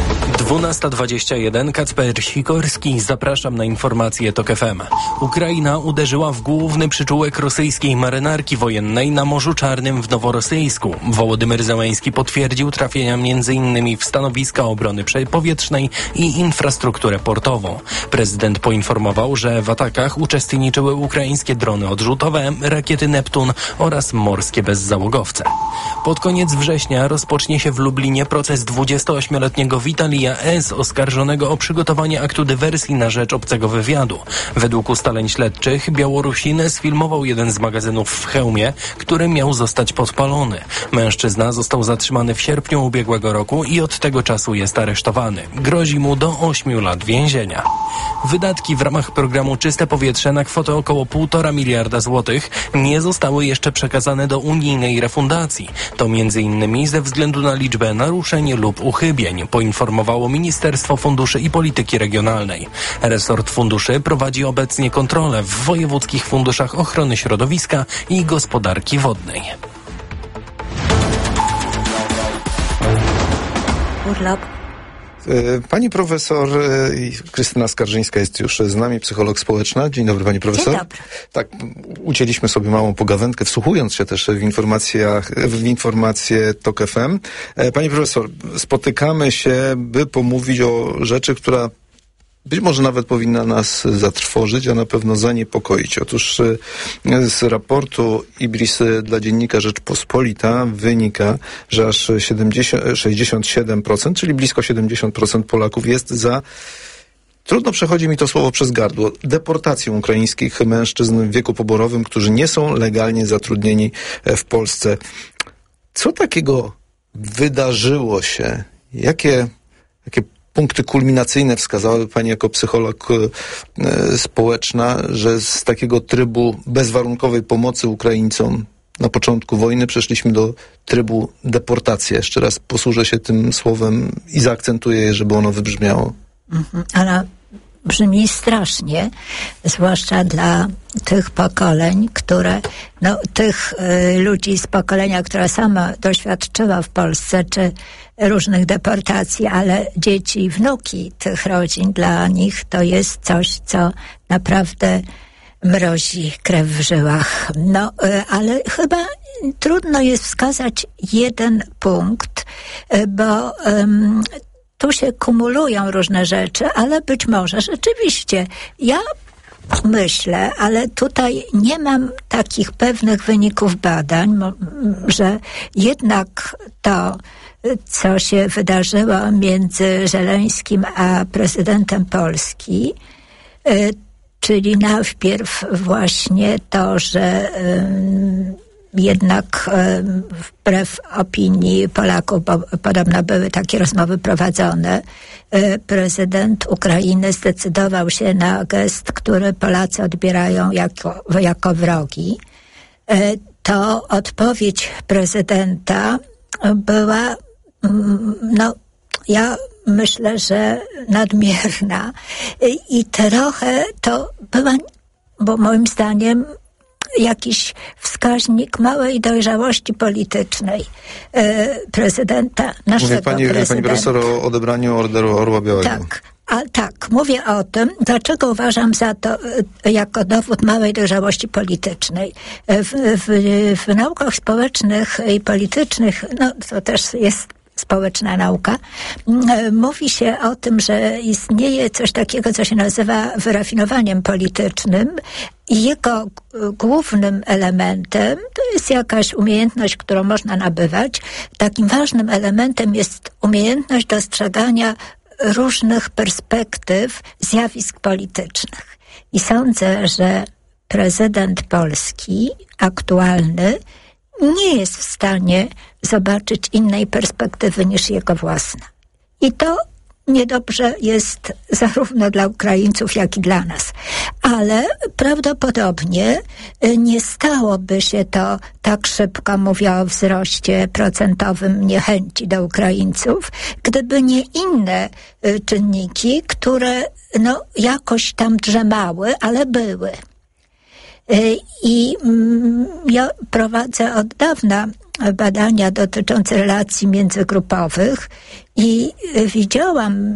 [SPEAKER 2] dwunasta dwadzieścia jeden, Kacper Sikorski. Zapraszam na informacje TOK F M. Ukraina uderzyła w główny przyczółek rosyjskiej marynarki wojennej na Morzu Czarnym w Noworosyjsku. Wołodymyr Zełenski potwierdził trafienia między innymi w stanowiska obrony powietrznej i infrastrukturę portową. Prezydent poinformował, że w atakach uczestniczyły ukraińskie drony odrzutowe, rakiety Neptun oraz morskie bezzałogowce. Pod koniec września rozpocznie się w Lublinie proces dwudziestoośmioletniego Witalija S., oskarżonego o przygotowanie aktu dywersji na rzecz obcego wywiadu. Według ustaleń śledczych Białorusin sfilmował jeden z magazynów w Chełmie, który miał zostać podpalony. Mężczyzna został zatrzymany w sierpniu ubiegłego roku i od tego czasu jest aresztowany. Grozi mu do ośmiu lat więzienia. Wydatki w ramach programu Czyste Powietrze na kwotę około półtora miliarda złotych nie zostały jeszcze przekazane do unijnej refundacji. To między innymi ze względu na liczbę naruszeń lub uchybień, poinformowało Ministerstwo Funduszy i Polityki Regionalnej. Resort funduszy prowadzi obecnie kontrolę w wojewódzkich funduszach ochrony środowiska i gospodarki wodnej.
[SPEAKER 5] Urlop.
[SPEAKER 4] Pani profesor Krystyna Skarżyńska jest już z nami, psycholog społeczna. Dzień dobry, pani profesor.
[SPEAKER 5] Dzień dobry.
[SPEAKER 4] Tak, ucięliśmy sobie małą pogawędkę, wsłuchując się też w informacjach, w informacje TOK F M. Pani profesor, spotykamy się, by pomówić o rzeczy, która być może nawet powinna nas zatrwożyć, a na pewno zaniepokoić. Otóż z raportu IBRIS dla dziennika Rzeczpospolita wynika, że aż siedemdziesiąt, sześćdziesiąt siedem procent, czyli blisko siedemdziesiąt procent Polaków jest za, trudno przechodzi mi to słowo przez gardło, deportacją ukraińskich mężczyzn w wieku poborowym, którzy nie są legalnie zatrudnieni w Polsce. Co takiego wydarzyło się? Jakie, jakie punkty kulminacyjne wskazałaby pani jako psycholog e, społeczna, że z takiego trybu bezwarunkowej pomocy Ukraińcom na początku wojny przeszliśmy do trybu deportacji? Jeszcze raz posłużę się tym słowem i zaakcentuję je, żeby ono wybrzmiało.
[SPEAKER 5] Mhm, ale brzmi strasznie, zwłaszcza dla tych pokoleń, które, no tych y, ludzi z pokolenia, które sama doświadczyła w Polsce, czy różnych deportacji, ale dzieci i wnuki tych rodzin, dla nich to jest coś, co naprawdę mrozi krew w żyłach. No, y, ale chyba trudno jest wskazać jeden punkt, y, bo ym, tu się kumulują różne rzeczy, ale być może rzeczywiście ja myślę, ale tutaj nie mam takich pewnych wyników badań, że jednak to, co się wydarzyło między Żeleńskim a prezydentem Polski, czyli najpierw właśnie to, że jednak wbrew opinii Polaków, bo podobno były takie rozmowy prowadzone, prezydent Ukrainy zdecydował się na gest, który Polacy odbierają jako, jako wrogi. To odpowiedź prezydenta była, no, ja myślę, że nadmierna i trochę to była, bo moim zdaniem, jakiś wskaźnik małej dojrzałości politycznej e, prezydenta, naszego
[SPEAKER 4] Mówi pani,
[SPEAKER 5] prezydenta.
[SPEAKER 4] Pani profesor o odebraniu Orderu Orła Białego.
[SPEAKER 5] Tak, a tak, mówię o tym, dlaczego uważam za to e, jako dowód małej dojrzałości politycznej. E, w, w, w naukach społecznych i politycznych, no to też jest społeczna nauka, mówi się o tym, że istnieje coś takiego, co się nazywa wyrafinowaniem politycznym i jego głównym elementem to jest jakaś umiejętność, którą można nabywać. Takim ważnym elementem jest umiejętność dostrzegania różnych perspektyw zjawisk politycznych. I sądzę, że prezydent Polski aktualny nie jest w stanie zobaczyć innej perspektywy niż jego własna. I to niedobrze jest zarówno dla Ukraińców, jak i dla nas. Ale prawdopodobnie nie stałoby się to tak szybko, mówię o wzroście procentowym niechęci do Ukraińców, gdyby nie inne czynniki, które no, jakoś tam drzemały, ale były. I ja prowadzę od dawna badania dotyczące relacji międzygrupowych i widziałam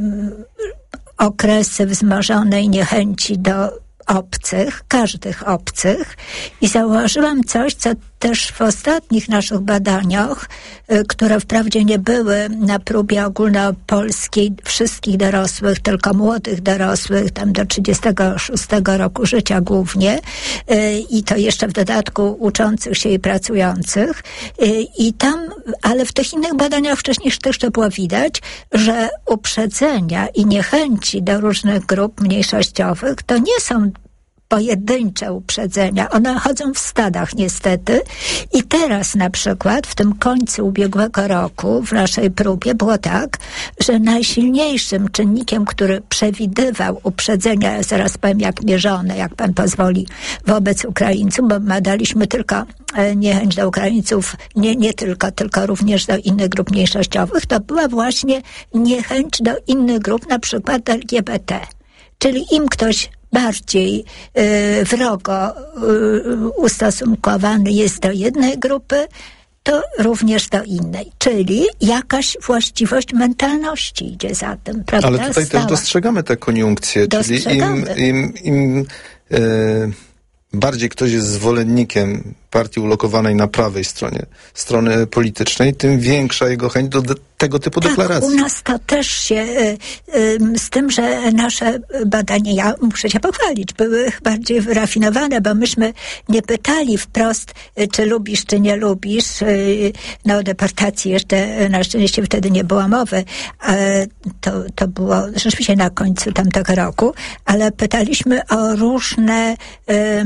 [SPEAKER 5] okresy wzmożonej niechęci do obcych, każdych obcych i zauważyłam coś, co też w ostatnich naszych badaniach, y, które wprawdzie nie były na próbie ogólnopolskiej wszystkich dorosłych, tylko młodych dorosłych, tam do trzydziestego szóstego roku życia głównie y, i to jeszcze w dodatku uczących się i pracujących y, i tam, ale w tych innych badaniach wcześniejszych też to było widać, że uprzedzenia i niechęci do różnych grup mniejszościowych to nie są pojedyncze uprzedzenia. One chodzą w stadach niestety i teraz na przykład w tym końcu ubiegłego roku w naszej próbie było tak, że najsilniejszym czynnikiem, który przewidywał uprzedzenia, ja zaraz powiem jak mierzone, jak pan pozwoli, wobec Ukraińców, bo badaliśmy tylko niechęć do Ukraińców, nie, nie tylko, tylko również do innych grup mniejszościowych, to była właśnie niechęć do innych grup, na przykład L G B T. Czyli im ktoś bardziej y, wrogo y, ustosunkowany jest do jednej grupy, to również do innej. Czyli jakaś właściwość mentalności idzie za tym, prawda?
[SPEAKER 4] Ale tutaj
[SPEAKER 5] Stała.
[SPEAKER 4] też dostrzegamy te koniunkcje,
[SPEAKER 5] Dostrzegamy.
[SPEAKER 4] czyli im, im, im y, bardziej ktoś jest zwolennikiem partii ulokowanej na prawej stronie, strony politycznej, tym większa jego chęć do de- tego typu
[SPEAKER 5] tak,
[SPEAKER 4] deklaracji.
[SPEAKER 5] U nas to też się, y, y, z tym, że nasze badania, ja muszę się pochwalić, były bardziej wyrafinowane, bo myśmy nie pytali wprost, y, czy lubisz, czy nie lubisz. Y, no o deportacji jeszcze na szczęście wtedy nie było mowy. Y, to, to było rzeczywiście na końcu tamtego roku, ale pytaliśmy o różne y,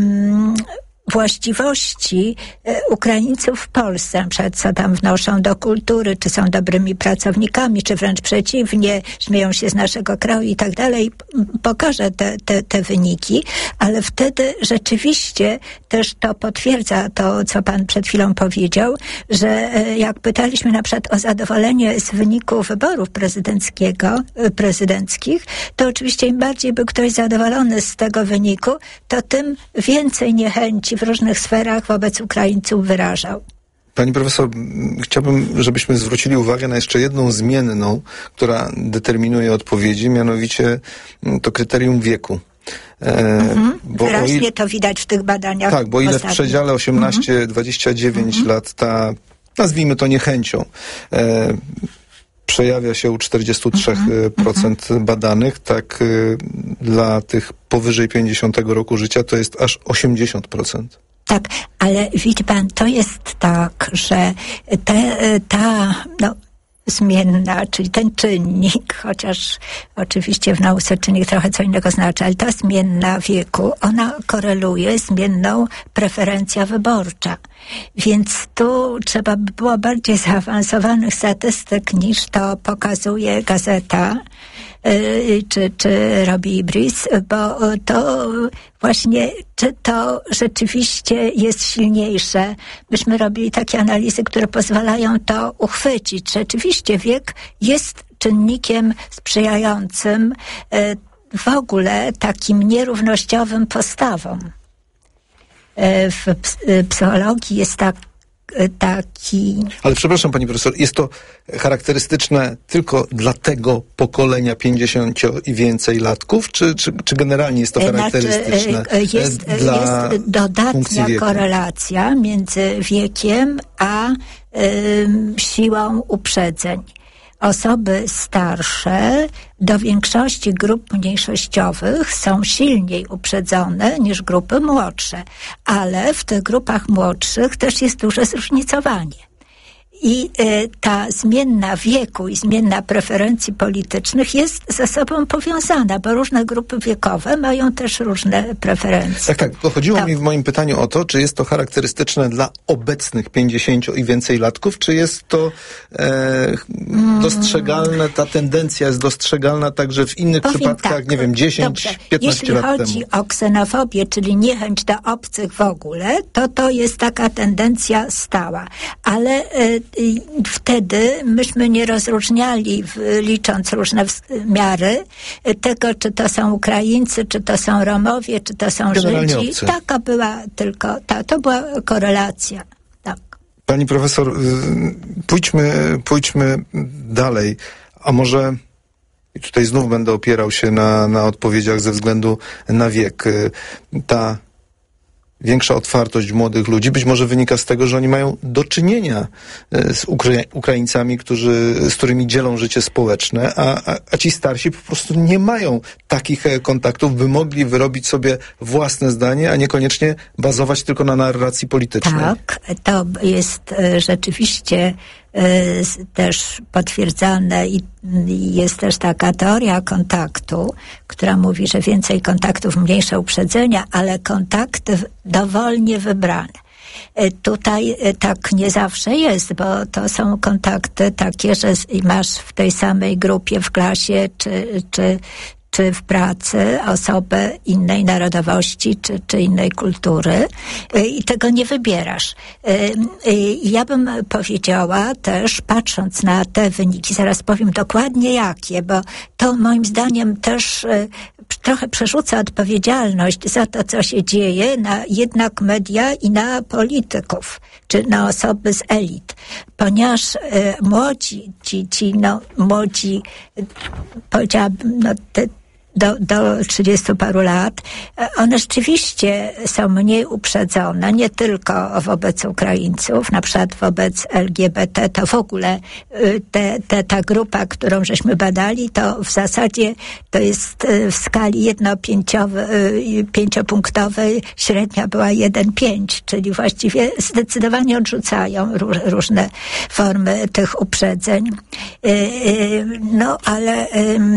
[SPEAKER 5] właściwości e, Ukraińców w Polsce, na przykład co tam wnoszą do kultury, czy są dobrymi pracownikami, czy wręcz przeciwnie, śmieją się z naszego kraju i tak dalej. Pokażę te, te, te wyniki, ale wtedy rzeczywiście też to potwierdza to, co pan przed chwilą powiedział, że e, jak pytaliśmy na przykład o zadowolenie z wyniku wyborów prezydenckiego, e, prezydenckich, to oczywiście im bardziej był ktoś zadowolony z tego wyniku, to tym więcej niechęci w różnych sferach wobec Ukraińców wyrażał.
[SPEAKER 4] Pani profesor, chciałbym, żebyśmy zwrócili uwagę na jeszcze jedną zmienną, która determinuje odpowiedzi, mianowicie to kryterium wieku.
[SPEAKER 5] Mhm.
[SPEAKER 4] Bo
[SPEAKER 5] Wyraźnie
[SPEAKER 4] ile,
[SPEAKER 5] to widać w tych badaniach.
[SPEAKER 4] Tak, bo ile ostatnich. W przedziale osiemnaście dwadzieścia dziewięć mhm. lat ta, nazwijmy to niechęcią, e, przejawia się u czterdzieści trzy procent mm-hmm. badanych, tak y, dla tych powyżej pięćdziesiątego roku życia to jest aż osiemdziesiąt procent.
[SPEAKER 5] Tak, ale widzi pan, to jest tak, że te, ta no, zmienna, czyli ten czynnik, chociaż oczywiście w nauce czynnik trochę co innego znaczy, ale ta zmienna wieku, ona koreluje z zmienną preferencja wyborcza. Więc tu trzeba by było bardziej zaawansowanych statystyk niż to pokazuje gazeta yy, czy, czy robi Ibris, bo to właśnie, czy to rzeczywiście jest silniejsze. Myśmy robili takie analizy, które pozwalają to uchwycić. Rzeczywiście wiek jest czynnikiem sprzyjającym yy, w ogóle takim nierównościowym postawom. W psychologii jest tak, taki...
[SPEAKER 4] Ale przepraszam pani profesor, jest to charakterystyczne tylko dla tego pokolenia pięćdziesięcio i więcej latków, czy, czy, czy generalnie jest to charakterystyczne
[SPEAKER 5] znaczy, jest,
[SPEAKER 4] dla
[SPEAKER 5] jest dodatnia korelacja między wiekiem a y, siłą uprzedzeń. Osoby starsze do większości grup mniejszościowych są silniej uprzedzone niż grupy młodsze, ale w tych grupach młodszych też jest duże zróżnicowanie. I y, ta zmienna wieku i zmienna preferencji politycznych jest ze sobą powiązana, bo różne grupy wiekowe mają też różne preferencje.
[SPEAKER 4] Tak, tak. To chodziło tak. mi w moim pytaniu o to, czy jest to charakterystyczne dla obecnych pięćdziesięciu i więcej latków, czy jest to e, dostrzegalne, ta tendencja jest dostrzegalna także w innych
[SPEAKER 5] Powiem
[SPEAKER 4] przypadkach,
[SPEAKER 5] tak,
[SPEAKER 4] nie wiem, dziesięć piętnaście lat temu.
[SPEAKER 5] Jeśli chodzi o ksenofobię, czyli niechęć do obcych w ogóle, to to jest taka tendencja stała. Ale e, wtedy myśmy nie rozróżniali, licząc różne miary, tego, czy to są Ukraińcy, czy to są Romowie, czy to są
[SPEAKER 4] Generalnie
[SPEAKER 5] Żydzi.
[SPEAKER 4] obcy.
[SPEAKER 5] Taka była tylko, ta, to była korelacja. Tak.
[SPEAKER 4] Pani profesor, pójdźmy, pójdźmy dalej, a może i tutaj znów będę opierał się na, na odpowiedziach ze względu na wiek. Ta większa otwartość młodych ludzi być może wynika z tego, że oni mają do czynienia z Ukra- Ukraińcami, którzy, z którymi dzielą życie społeczne, a, a, a ci starsi po prostu nie mają takich kontaktów, by mogli wyrobić sobie własne zdanie, a niekoniecznie bazować tylko na narracji politycznej.
[SPEAKER 5] Tak, to jest rzeczywiście też potwierdzane i jest też taka teoria kontaktu, która mówi, że więcej kontaktów, mniejsze uprzedzenia, ale kontakty dowolnie wybrane. Tutaj tak nie zawsze jest, bo to są kontakty takie, że masz w tej samej grupie, w klasie czy, czy, czy w pracy osobę innej narodowości, czy, czy innej kultury i tego nie wybierasz. Ja bym powiedziała też, patrząc na te wyniki, zaraz powiem dokładnie jakie, bo to moim zdaniem też trochę przerzuca odpowiedzialność za to, co się dzieje, na jednak media i na polityków, czy na osoby z elit. Ponieważ e, młodzi, ci, ci no, młodzi, powiedziałabym, no, te, do, do trzydziestu paru lat, one rzeczywiście są mniej uprzedzone, nie tylko wobec Ukraińców, na przykład wobec L G B T, to w ogóle te, te, ta grupa, którą żeśmy badali, to w zasadzie to jest w skali jedno-pięciopunktowej, średnia była jeden przecinek pięć, czyli właściwie zdecydowanie odrzucają róż, różne formy tych uprzedzeń. No, ale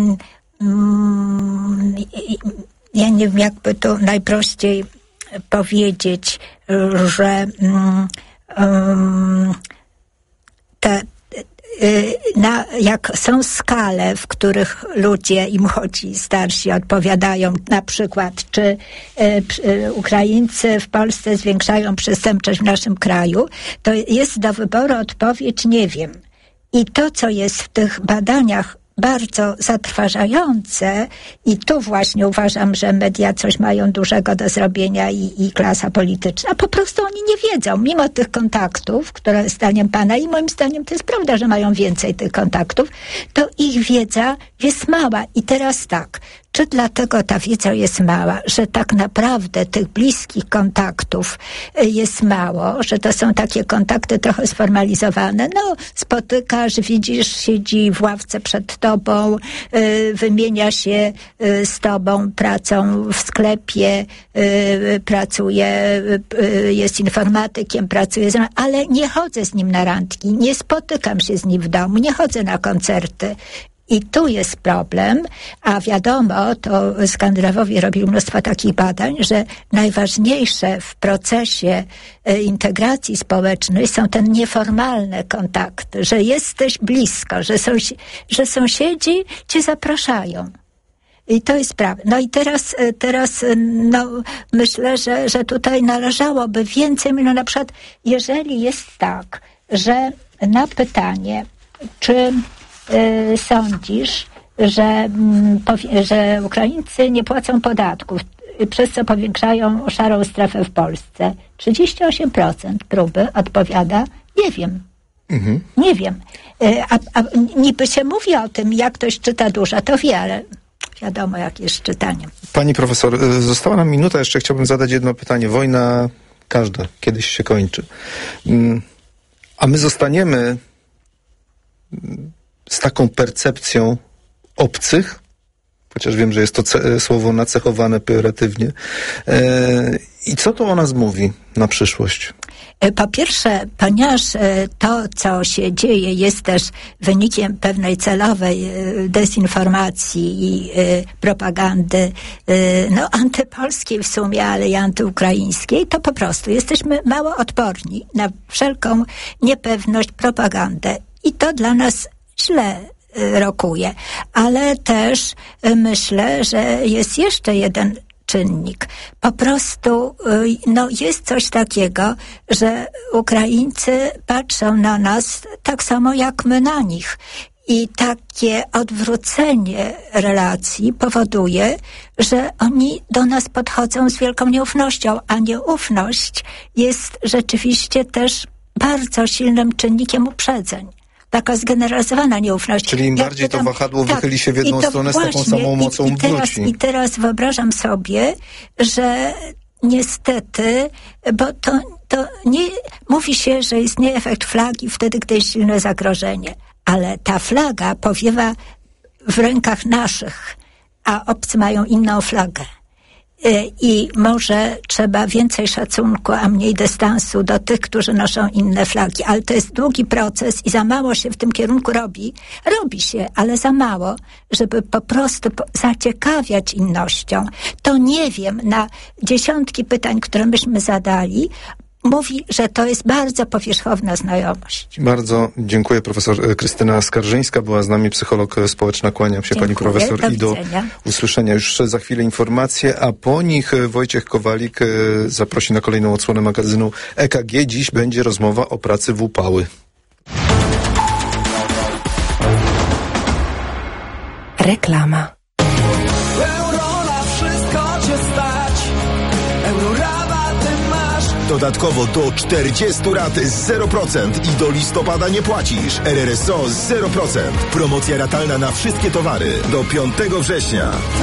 [SPEAKER 5] ja nie wiem, jakby to najprościej powiedzieć, że um, te, na, jak są skale, w których ludzie i młodzi, starsi odpowiadają, na przykład, czy y, y, Ukraińcy w Polsce zwiększają przestępczość w naszym kraju, to jest do wyboru odpowiedź nie wiem. I to, co jest w tych badaniach bardzo zatrważające i tu właśnie uważam, że media coś mają dużego do zrobienia i, i klasa polityczna. Po prostu oni nie wiedzą, mimo tych kontaktów, które zdaniem pana i moim zdaniem to jest prawda, że mają więcej tych kontaktów, to ich wiedza jest mała. I teraz tak, czy dlatego ta wiedza jest mała, że tak naprawdę tych bliskich kontaktów jest mało, że to są takie kontakty trochę sformalizowane, no spotykasz, widzisz, siedzi w ławce przed tobą, y, wymienia się y, z tobą pracą w sklepie, y, pracuje, y, jest informatykiem, pracuje z nim, ale nie chodzę z nim na randki, nie spotykam się z nim w domu, nie chodzę na koncerty. I tu jest problem, a wiadomo, to Skandynawowie robili mnóstwo takich badań, że najważniejsze w procesie integracji społecznej są te nieformalne kontakty, że jesteś blisko, że, sąsi- że sąsiedzi cię zapraszają. I to jest prawda. No i teraz, teraz no, myślę, że, że tutaj należałoby więcej, no na przykład, jeżeli jest tak, że na pytanie, czy y, sądzisz, że, y, że Ukraińcy nie płacą podatków, przez co powiększają szarą strefę w Polsce, trzydzieści osiem procent próby odpowiada, nie wiem. Mhm. Nie wiem. A, a niby się mówi o tym, jak ktoś czyta dużo, to wie, ale wiadomo, jak jest czytaniem.
[SPEAKER 4] Pani profesor, została nam minuta, jeszcze chciałbym zadać jedno pytanie. Wojna każda kiedyś się kończy. A my zostaniemy z taką percepcją obcych, chociaż wiem, że jest to ce- słowo nacechowane pejoratywnie. E, I co to o nas mówi na przyszłość?
[SPEAKER 5] Po pierwsze, ponieważ to, co się dzieje, jest też wynikiem pewnej celowej dezinformacji i propagandy, no, antypolskiej w sumie, ale i antyukraińskiej, to po prostu jesteśmy mało odporni na wszelką niepewność, propagandę. I to dla nas źle rokuje. Ale też myślę, że jest jeszcze jeden czynnik. Po prostu no, jest coś takiego, że Ukraińcy patrzą na nas tak samo jak my na nich. I takie odwrócenie relacji powoduje, że oni do nas podchodzą z wielką nieufnością, a nieufność jest rzeczywiście też bardzo silnym czynnikiem uprzedzeń. Taka zgeneralizowana nieufność.
[SPEAKER 4] Czyli im
[SPEAKER 5] Jak
[SPEAKER 4] bardziej to
[SPEAKER 5] tam,
[SPEAKER 4] wahadło
[SPEAKER 5] tak,
[SPEAKER 4] wychyli się w jedną stronę, z taką
[SPEAKER 5] właśnie,
[SPEAKER 4] samą mocą
[SPEAKER 5] i, i teraz,
[SPEAKER 4] wróci.
[SPEAKER 5] I teraz wyobrażam sobie, że niestety, bo to, to nie, mówi się, że istnieje efekt flagi wtedy, gdy jest silne zagrożenie, ale ta flaga powiewa w rękach naszych, a obcy mają inną flagę. I może trzeba więcej szacunku, a mniej dystansu do tych, którzy noszą inne flagi. Ale to jest długi proces i za mało się w tym kierunku robi. Robi się, ale za mało, żeby po prostu zaciekawiać innością. To nie wiem, na dziesiątki pytań, które myśmy zadali, mówi, że to jest bardzo powierzchowna znajomość.
[SPEAKER 4] Bardzo dziękuję. Profesor Krystyna Skarżyńska była z nami, psycholog społeczna. Kłaniam się dziękuję, pani profesor do i do usłyszenia. Już za chwilę informacje, a po nich Wojciech Kowalik zaprosi na kolejną odsłonę magazynu E K G. Dziś będzie rozmowa o pracy w upały.
[SPEAKER 7] Reklama.
[SPEAKER 8] Dodatkowo do czterdziestu rat z zero procent i do listopada nie płacisz. R R S O zero procent. Promocja ratalna na wszystkie towary do piątego września.